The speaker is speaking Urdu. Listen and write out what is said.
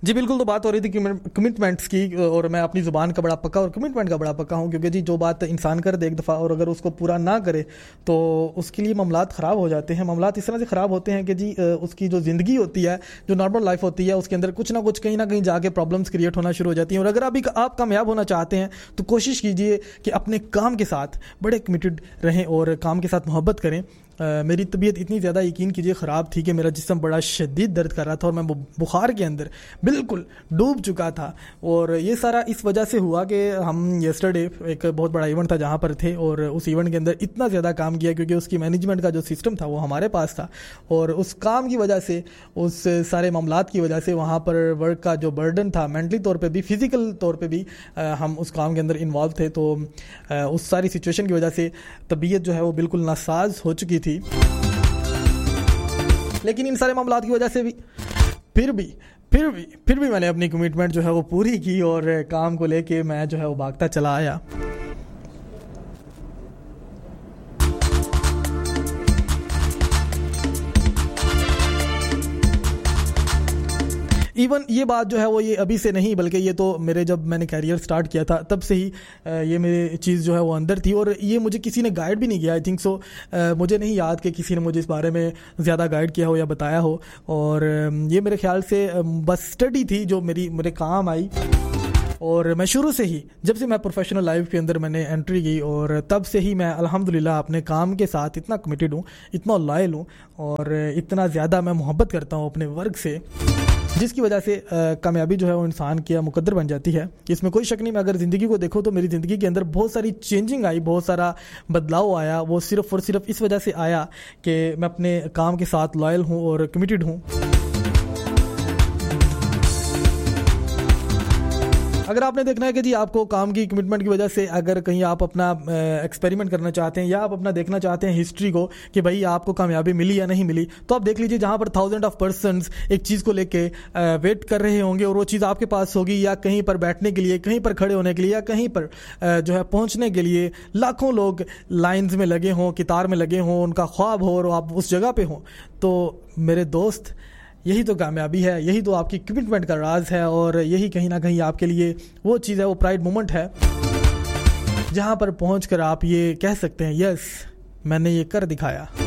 جی بالکل, تو بات ہو رہی تھی کمٹمنٹس کی, اور میں اپنی زبان کا بڑا پکا اور کمٹمنٹ کا بڑا پکا ہوں, کیونکہ جی جو بات انسان کر دے ایک دفعہ اور اگر اس کو پورا نہ کرے تو اس کے لیے معاملات خراب ہو جاتے ہیں. معاملات اس طرح سے خراب ہوتے ہیں کہ جی اس کی جو زندگی ہوتی ہے, جو نارمل لائف ہوتی ہے, اس کے اندر کچھ نہ کچھ کہیں نہ کہیں جا کے پرابلمس کریٹ ہونا شروع ہو جاتی ہیں. اور اگر آپ کامیاب ہونا چاہتے ہیں تو کوشش کیجئے کہ اپنے کام کے ساتھ بڑے کمیٹڈ رہیں اور کام کے ساتھ محبت کریں. میری طبیعت اتنی زیادہ یقین کیجیے خراب تھی کہ میرا جسم بڑا شدید درد کر رہا تھا اور میں بخار کے اندر بالکل ڈوب چکا تھا. اور یہ سارا اس وجہ سے ہوا کہ ہم یسٹرڈے ایک بہت بڑا ایونٹ تھا جہاں پر تھے, اور اس ایونٹ کے اندر اتنا زیادہ کام کیا کیونکہ اس کی مینجمنٹ کا جو سسٹم تھا وہ ہمارے پاس تھا, اور اس کام کی وجہ سے, اس سارے معاملات کی وجہ سے وہاں پر ورک کا جو برڈن تھا, مینٹلی طور پہ بھی فزیکل طور پہ بھی ہم اس کام کے اندر انوالو تھے. تو اس ساری سچویشن کی وجہ سے طبیعت جو ہے وہ بالکل ناساز ہو چکی تھی. لیکن ان سارے معاملات کی وجہ سے بھی پھر بھی میں نے اپنی کمٹمنٹ جو ہے وہ پوری کی, اور کام کو لے کے میں جو ہے وہ بھاگتا چلا آیا. ایون یہ بات جو ہے وہ یہ ابھی سے نہیں, بلکہ یہ تو میرے جب میں نے کیریئر سٹارٹ کیا تھا تب سے ہی یہ میری چیز جو ہے وہ اندر تھی, اور یہ مجھے کسی نے گائیڈ بھی نہیں کیا. آئی تھنک سو, مجھے نہیں یاد کہ کسی نے مجھے اس بارے میں زیادہ گائیڈ کیا ہو یا بتایا ہو, اور یہ میرے خیال سے بس اسٹڈی تھی جو میرے کام آئی. اور میں شروع سے ہی, جب سے میں پروفیشنل لائف کے اندر میں نے انٹری کی, اور تب سے ہی میں الحمدللہ اپنے کام کے ساتھ اتنا کمیٹڈ ہوں, اتنا لائل ہوں, اور اتنا زیادہ میں محبت کرتا ہوں اپنے ورک سے, جس کی وجہ سے کامیابی جو ہے وہ انسان کی مقدر بن جاتی ہے. اس میں کوئی شک نہیں. میں اگر زندگی کو دیکھوں تو میری زندگی کے اندر بہت ساری چینجنگ آئی, بہت سارا بدلاؤ آیا. وہ صرف اور صرف اس وجہ سے آیا کہ میں اپنے کام کے ساتھ لائل ہوں اور کمیٹڈ ہوں. اگر آپ نے دیکھنا ہے کہ جی آپ کو کام کی کمٹمنٹ کی وجہ سے اگر کہیں آپ اپنا ایکسپیریمنٹ کرنا چاہتے ہیں یا آپ اپنا دیکھنا چاہتے ہیں ہسٹری کو کہ بھائی آپ کو کامیابی ملی یا نہیں ملی, تو آپ دیکھ لیجئے جہاں پر تھاؤزینڈ آف پرسنز ایک چیز کو لے کے ویٹ کر رہے ہوں گے, اور وہ چیز آپ کے پاس ہوگی, یا کہیں پر بیٹھنے کے لیے, کہیں پر کھڑے ہونے کے لیے, یا کہیں پر جو ہے پہنچنے کے لیے لاکھوں لوگ لائنز میں لگے ہوں, قطار میں لگے ہوں, ان کا خواب ہو اور آپ اس جگہ پہ ہوں. تو میرے دوست, یہی تو کامیابی ہے, یہی تو آپ کی کمٹمنٹ کا راز ہے, اور یہی کہیں نہ کہیں آپ کے لیے وہ چیز ہے, وہ پرائڈ مومنٹ ہے جہاں پر پہنچ کر آپ یہ کہہ سکتے ہیں, یس میں نے یہ کر دکھایا.